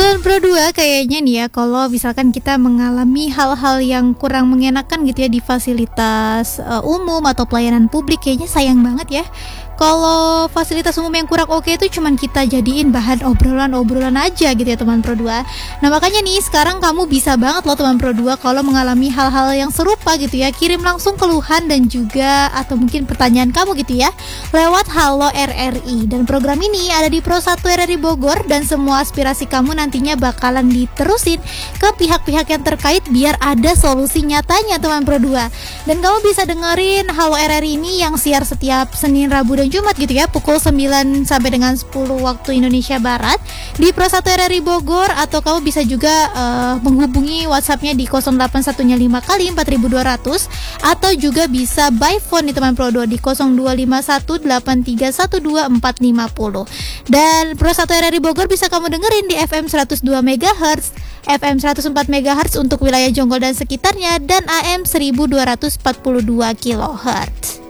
Tuan Pro 2 kayaknya nih ya, kalau misalkan kita mengalami hal-hal yang kurang mengenakan gitu ya di fasilitas umum atau pelayanan publik, kayaknya sayang banget ya kalau fasilitas umum yang kurang oke itu cuman kita jadiin bahan obrolan-obrolan aja gitu ya teman Pro 2. Nah makanya nih sekarang kamu bisa banget loh teman Pro 2 kalau mengalami hal-hal yang serupa gitu ya, kirim langsung keluhan dan juga atau mungkin pertanyaan kamu gitu ya lewat Halo RRI. Dan program ini ada di Pro 1 RRI Bogor dan semua aspirasi kamu nantinya bakalan diterusin ke pihak-pihak yang terkait biar ada solusi nyatanya teman Pro 2. Dan kamu bisa dengerin Halo RRI ini yang siar setiap Senin, Rabu, dan Jumat gitu ya, pukul 9 sampai dengan 10 waktu Indonesia Barat di Pro 1 RRI Bogor. Atau kamu bisa juga menghubungi WhatsAppnya di 0815 kali 4200, atau juga bisa by phone di teman Pro 2 di 02518312 Dan Pro 1 RRI Bogor bisa kamu dengerin di FM 102 MHz, FM 104 MHz untuk wilayah Jonggol dan sekitarnya, dan AM 1242 kHz.